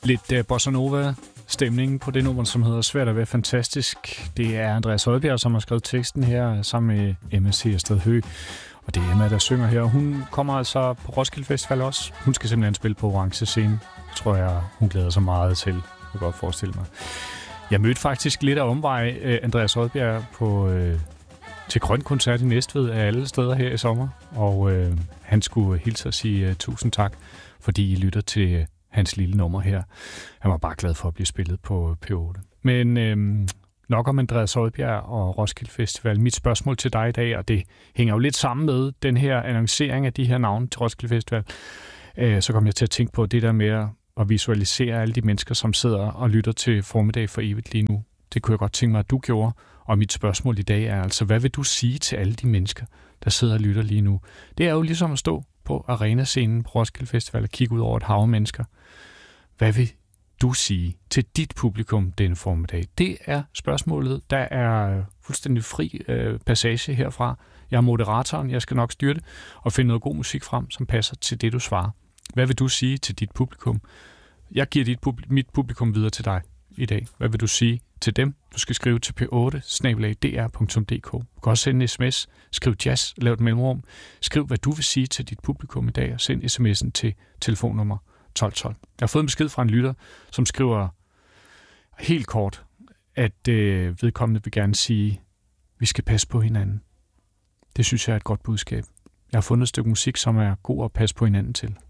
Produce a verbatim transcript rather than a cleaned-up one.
Lidt uh, bossa nova stemning på det nummer, som hedder Svært at være fantastisk. Det er Andreas Odbjerg, som har skrevet teksten her sammen med Emma Seersted Høgh. Og det er Emma, der synger her. Hun kommer altså på Roskilde Festival også. Hun skal simpelthen spille på Orange Scene. Det tror jeg, hun glæder sig meget til. Jeg kan godt forestille mig. Jeg mødte faktisk lidt af omvej uh, Andreas Odbjerg på, uh, til Grøn Koncert i Næstved af alle steder her i sommer. Og uh, han skulle hilse og sige uh, tusind tak, fordi I lytter til uh, hans lille nummer her. Han var bare glad for at blive spillet på P otte. Men øhm, nok om Andreas Odbjerg og Roskilde Festival. Mit spørgsmål til dig i dag, og det hænger jo lidt sammen med den her annoncering af de her navne til Roskilde Festival, øh, så kom jeg til at tænke på det der med at visualisere alle de mennesker, som sidder og lytter til Formiddag for evigt lige nu. Det kunne jeg godt tænke mig, at du gjorde. Og mit spørgsmål i dag er altså, hvad vil du sige til alle de mennesker, der sidder og lytter lige nu? Det er jo ligesom at stå på arenascenen på Roskilde Festival og kigge ud over et hav af mennesker. Hvad vil du sige til dit publikum denne formiddag? Det er spørgsmålet. Der er fuldstændig fri øh, passage herfra. Jeg er moderatoren. Jeg skal nok styre det og finde noget god musik frem, som passer til det, du svarer. Hvad vil du sige til dit publikum? Jeg giver dit pub- mit publikum videre til dig i dag. Hvad vil du sige til dem? Du skal skrive til p otte snabel-a d r punktum d k. Du kan også sende en sms. Skriv jazz. Lav et mellemrum. Skriv, hvad du vil sige til dit publikum i dag, og send sms'en til telefonnummer tolv tolv. Jeg har fået en besked fra en lytter, som skriver helt kort, at øh, vedkommende vil gerne sige, at vi skal passe på hinanden. Det synes jeg er et godt budskab. Jeg har fundet et stykke musik, som er god at passe på hinanden til.